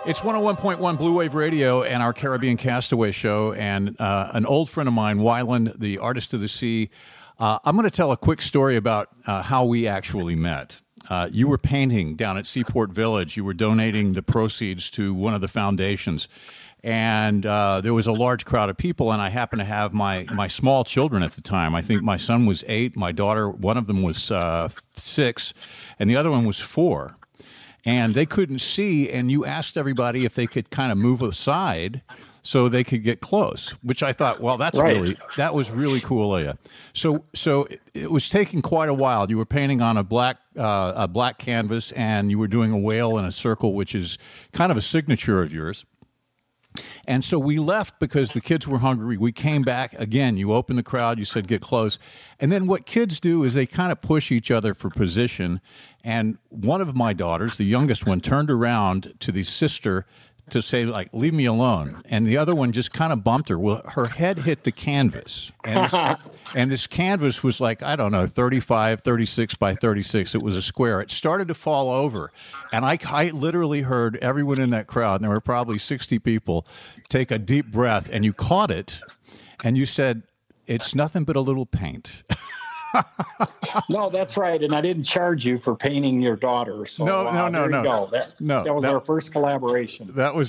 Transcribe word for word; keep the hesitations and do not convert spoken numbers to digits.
It's one oh one point one Blue Wave Radio and our Caribbean Castaway Show, and uh, an old friend of mine, Wyland, the artist of the sea. Uh, I'm going to tell a quick story about uh, how we actually met. Uh, you were painting down at Seaport Village. You were donating the proceeds to one of the foundations. And uh, there was a large crowd of people, and I happened to have my, my small children at the time. I think my son was eight, my daughter, one of them was uh, six, and the other one was four. And they couldn't see, and you asked everybody if they could kind of move aside so they could get close, which I thought, well, that's right. really, that was really cool of you. So, so it, it was taking quite a while. You were painting on a black, uh, a black canvas, and you were doing a whale in a circle, which is kind of a signature of yours. And so we left because the kids were hungry. We came back again. You opened the crowd. You said, get close. And then what kids do is they kind of push each other for position. And one of my daughters, the youngest one, turned around to the sister to say, like, leave me alone. And the other one just kind of bumped her. Well, her head hit the canvas. And this, and this canvas was like, I don't know, thirty-five, thirty-six by thirty-six. It was a square. It started to fall over. And I, I literally heard everyone in that crowd, and there were probably sixty people, take a deep breath. And you caught it, and you said, it's nothing but a little paint. No, that's right. And I didn't charge you for painting your daughter. So, no, no, uh, no, there no. you go. That, no. That was that, our first collaboration. That was